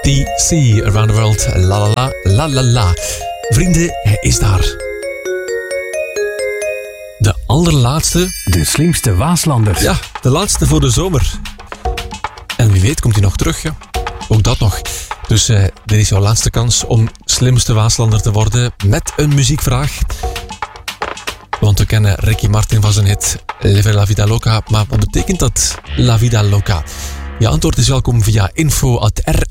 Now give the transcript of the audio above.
TC, Around the World, la la la, la la la. Vrienden, hij is daar. De allerlaatste. De slimste Waaslander. Ja, de laatste voor de zomer. En wie weet komt hij nog terug, ja. Ook dat nog. Dus dit is jouw laatste kans om slimste Waaslander te worden met een muziekvraag. Want we kennen Ricky Martin van zijn hit Live la Vida Loca. Maar wat betekent dat, La Vida Loca? Je antwoord is welkom via info@rvl.be.